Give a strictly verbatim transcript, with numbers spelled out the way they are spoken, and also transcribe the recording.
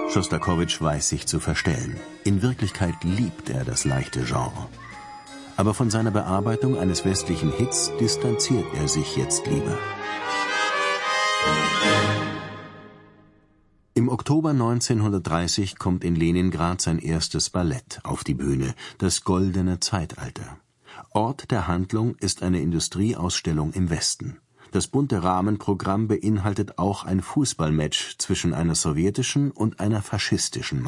Schostakowitsch weiß sich zu verstellen. In Wirklichkeit liebt er das leichte Genre. Aber von seiner Bearbeitung eines westlichen Hits distanziert er sich jetzt lieber. Im Oktober neunzehnhundertdreißig kommt in Leningrad sein erstes Ballett auf die Bühne, das Goldene Zeitalter. Ort der Handlung ist eine Industrieausstellung im Westen. Das bunte Rahmenprogramm beinhaltet auch ein Fußballmatch zwischen einer sowjetischen und einer faschistischen